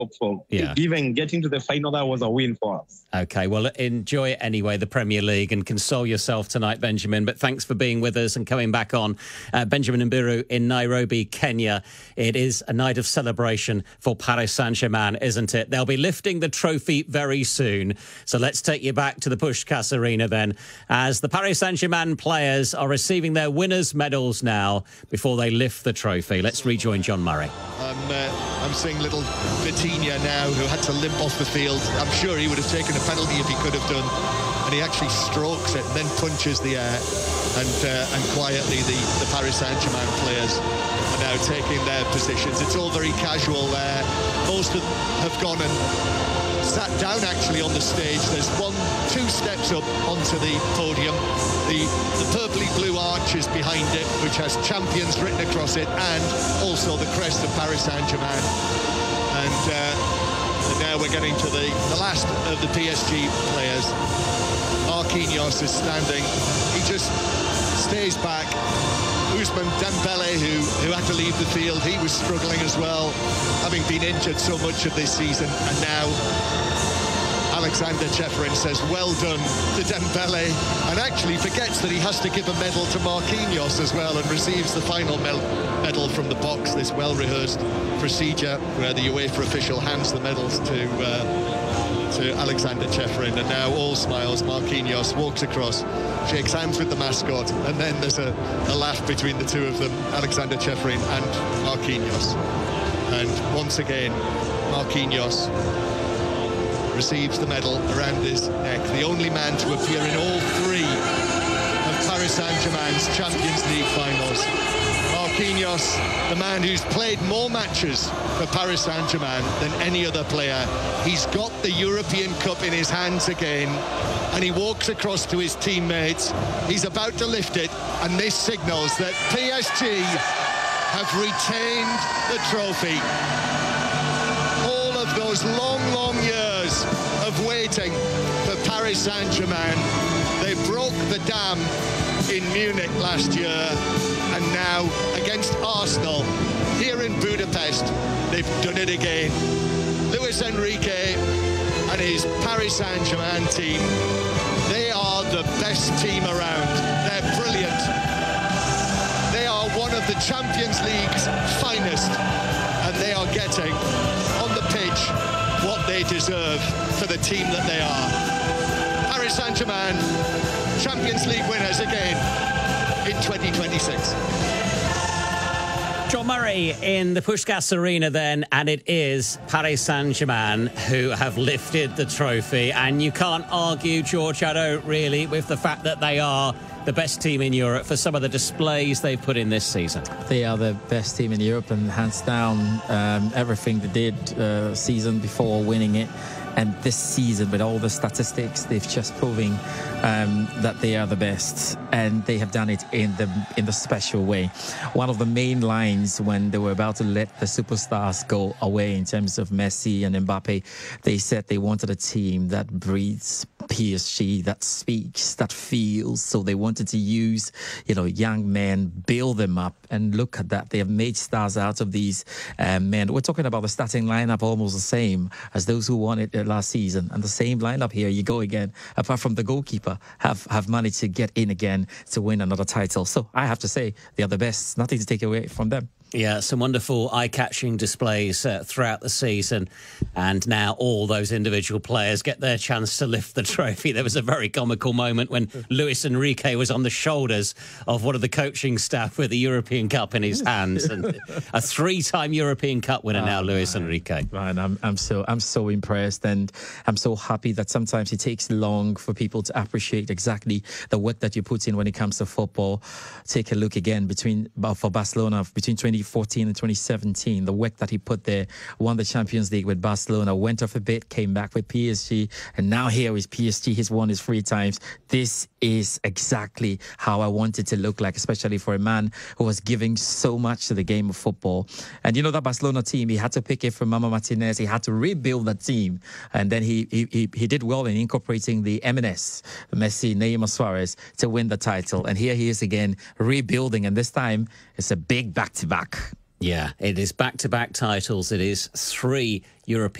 hopeful. Yeah. Even getting to the final, that was a win for us. Okay, well, enjoy it anyway, the Premier League, and console yourself tonight, Benjamin. But thanks for being with us and coming back on. Benjamin Mbiru in Nairobi, Kenya. It is a night of celebration for Paris Saint-Germain, isn't it? They'll be lifting the trophy very soon. So let's take you back to the Puskás Arena then, as the Paris Saint-Germain players are receiving their winners' medals now before they lift the trophy. Let's rejoin John Murray. I'm seeing little Vitinha now, who had to limp off the field. I'm sure he would have taken a penalty if he could have done. And he actually strokes it and then punches the air. And quietly the Paris Saint-Germain players are now taking their positions. It's all very casual there. Most of them have gone and sat down actually on the stage. There's two steps up onto the podium. The purpley blue arch is behind it, which has champions written across it, and also the crest of Paris Saint-Germain. And now we're getting to the last of the PSG players. Marquinhos is standing. He just stays back. Ousmane Dembele, who had to leave the field, he was struggling as well, having been injured so much of this season. And now Alexander Ceferin says well done to Dembele, and actually forgets that he has to give a medal to Marquinhos as well, and receives the final medal from the box. This well-rehearsed procedure where the UEFA official hands the medals to Alexander Ceferin, and now all smiles. Marquinhos walks across, shakes hands with the mascot, and then there's a laugh between the two of them, Alexander Ceferin and Marquinhos. And once again, Marquinhos receives the medal around his neck, the only man to appear in all three of Paris Saint-Germain's Champions League finals. Marquinhos, the man who's played more matches for Paris Saint-Germain than any other player. He's got the European Cup in his hands again, and he walks across to his teammates. He's about to lift it, and this signals that PSG have retained the trophy. All of those long years of waiting for Paris Saint-Germain. They broke the dam in Munich last year, and now against Arsenal here in Budapest, they've done it again. Luis Enrique and his Paris Saint-Germain team, they are the best team around. They're brilliant. They are one of the Champions League's finest, and they are getting on the pitch what they deserve for the team that they are. Paris Saint-Germain, Champions League winners again in 2026. John Murray in the Puskás Arena then, and it is Paris Saint-Germain who have lifted the trophy, and you can't argue, George, I don't really, with the fact that they are the best team in Europe for some of the displays they've put in this season. They are the best team in Europe, and hands down, everything they did season before winning it, and this season with all the statistics, they've just proving that they are the best, and they have done it in the special way. One of the main lines when they were about to let the superstars go away in terms of Messi and Mbappe, they said they wanted a team that breathes PSG, that speaks, that feels. So they wanted to use, young men, build them up, and look at that. They have made stars out of these men. We're talking about the starting lineup almost the same as those who won it last season, and the same lineup here you go again, apart from the goalkeeper, have managed to get in again to win another title. So I have to say they are the best. Nothing to take away from them. Yeah, some wonderful eye-catching displays throughout the season, and now all those individual players get their chance to lift the trophy. There was a very comical moment when Luis Enrique was on the shoulders of one of the coaching staff with the European Cup in his hands, and a three-time European Cup winner now, Luis Enrique. Right, I'm so impressed, and I'm so happy that sometimes it takes long for people to appreciate exactly the work that you put in when it comes to football. Take a look again for Barcelona between 2014 and 2017, the work that he put there, won the Champions League with Barcelona, went off a bit, came back with PSG, and now here is PSG. He's won his 3 times. This is exactly how I want it to look like, especially for a man who was giving so much to the game of football. And that Barcelona team, he had to pick it from Mama Martinez. He had to rebuild that team, and then he did well in incorporating the MNS, Messi, Neymar, Suarez, to win the title. And here he is again rebuilding, and this time it's a big back-to-back. Yeah, it is back-to-back titles. It is 3 European